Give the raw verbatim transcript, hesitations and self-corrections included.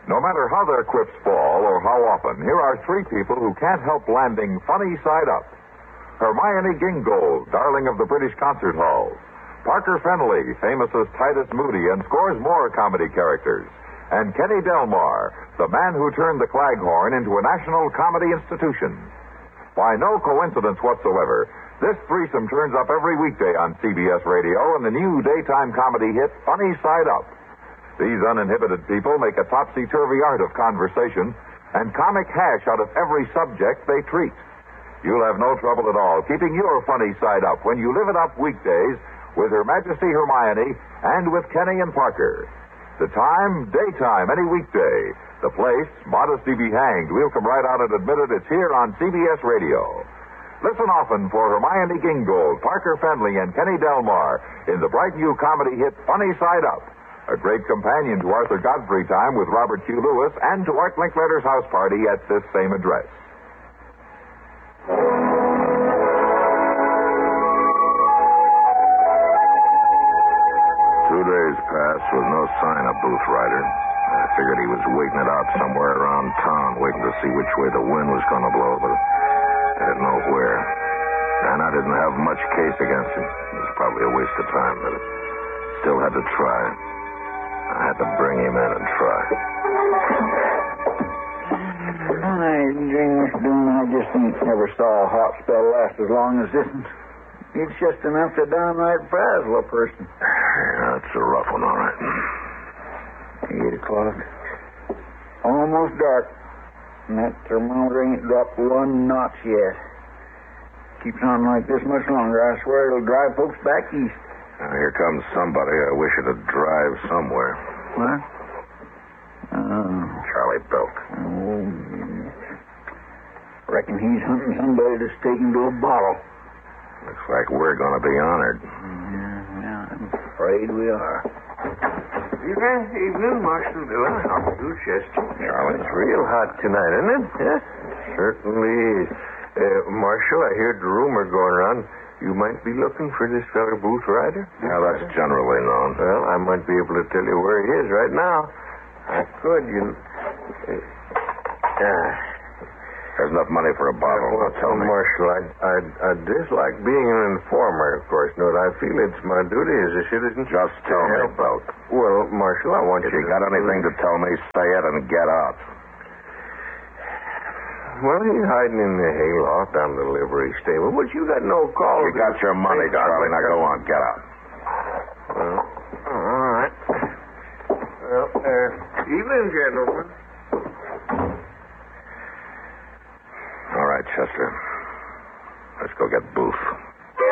No matter how their quips fall or how often, here are three people who can't help landing funny side up. Hermione Gingold, darling of the British Concert Hall. Parker Fennelly, famous as Titus Moody and scores more comedy characters. And Kenny Delmar, the man who turned the Claghorn into a national comedy institution. By no coincidence whatsoever, this threesome turns up every weekday on C B S Radio in the new daytime comedy hit, Funny Side Up. These uninhibited people make a topsy-turvy art of conversation and comic hash out of every subject they treat. You'll have no trouble at all keeping your funny side up when you live it up weekdays with Her Majesty Hermione and with Kenny and Parker. The time, daytime, any weekday. The place, modesty be hanged. We'll come right out and admit it. It's here on C B S Radio. Listen often for Hermione Gingold, Parker Fennelly, and Kenny Delmar in the bright new comedy hit Funny Side Up. A great companion to Arthur Godfrey Time with Robert Q. Lewis and to Art Linkletter's house party at this same address. Two days passed with no sign of Booth Ryder. I figured he was waiting it out somewhere around town, waiting to see which way the wind was going to blow, but I didn't know where. And I didn't have much case against him. It was probably a waste of time, but I still had to try. I had to bring him in and try. I drink, Mister Doon, I just ain't never saw a hot spell last as long as this one. It's just enough to downright frazzle a person. Yeah, it's a rough one, all right. Eight o'clock. Almost dark. And that thermometer ain't dropped one notch yet. Keeps on like this much longer, I swear it'll drive folks back east. Now, here comes somebody. I wish it'd drive somewhere. What? Oh. Charlie Belk. Oh, yes. Reckon he's hunting somebody to stake him to a bottle. Looks like we're going to be honored. Yeah, yeah, I'm afraid we are. Evening, evening, Marshal Dillon. How do you, Chester? Charlie. It's real hot tonight, isn't it? Yeah, certainly is. Uh, Marshal, I heard the rumor going around. You might be looking for this fellow Booth Ryder? Yeah, that's generally known. Well, I might be able to tell you where he is right now. I could, you know. Uh, uh, There's enough money for a bottle. well, Now tell me. Marshal, I, I, I dislike being an informer, of course. No, I feel it's my duty as a citizen. Just tell me, help. Belk. Well, Marshal, I want If you you to... got anything to tell me, say it and get out. Well, he's hiding in the hayloft down the livery stable, but you got no call. You got your money, Charlie. Now go on. Get out. Well, all right. Well, uh, evening, gentlemen.